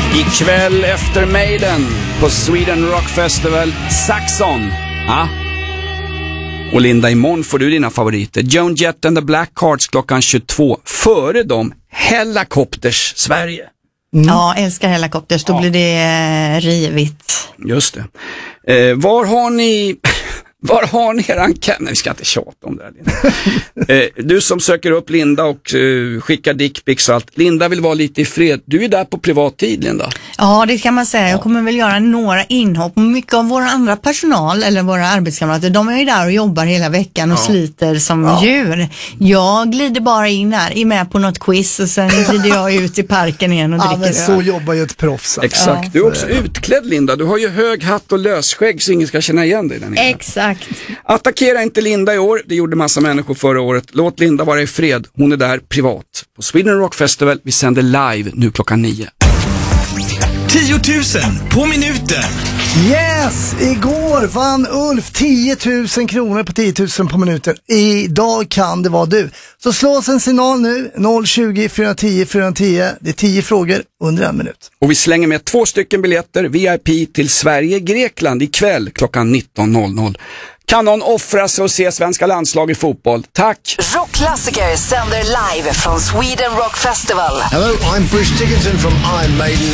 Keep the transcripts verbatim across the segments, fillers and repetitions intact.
Ikväll efter Maiden på Sweden Rock Festival, Saxon. Ja. Och Linda, imorgon får du dina favoriter. Joan Jett and the Black Hearts klockan tjugotvå. Före dem, Hellacopters Sverige. Mm. Ja, älskar Hellacopters. Då ja. blir det eh, rivigt. Just det. Eh, var har ni... Var har ni eran kan... Nej, vi ska inte tjata om det här, Linda. eh, du som söker upp Linda och eh, skickar dickpics och allt. Linda vill vara lite i fred. Du är där på privat tid, Linda. Ja, det kan man säga. Jag kommer väl göra några inhopp. Mycket av våra andra personal eller våra arbetskamrater, de är ju där och jobbar hela veckan och ja. sliter som ja. djur. Jag glider bara in här, är med på något quiz och sen glider jag ut i parken igen och ja, dricker. Men så jobbar ju ett proffs. Exakt. Ja. Du är också utklädd, Linda. Du har ju hög hatt och lösskägg så ingen ska känna igen dig där nere. Exakt. Attackera inte Linda i år, det gjorde massa människor förra året. Låt Linda vara i fred, hon är där privat. På Sweden Rock Festival, vi sänder live nu klockan nio. tio tusen på minuten. Yes, igår vann Ulf tio tusen kronor på tio tusen på minuten. Idag kan det vara du. Så slå oss en signal nu, noll tjugo, fyra tio, fyra tio. Det är tio frågor under en minut. Och vi slänger med två stycken biljetter, V I P till Sverige-Grekland ikväll klockan nitton noll noll. Kan någon offra sig och se svenska landslag i fotboll? Tack! Rockklassiker sänder live från Sweden Rock Festival. Hello, I'm Bruce Dickinson from Iron Maiden.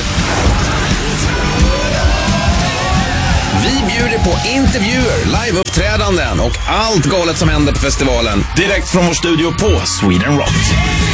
Vi bjuder på intervjuer, liveuppträdanden och allt galet som händer på festivalen. Direkt från vår studio på Sweden Rock.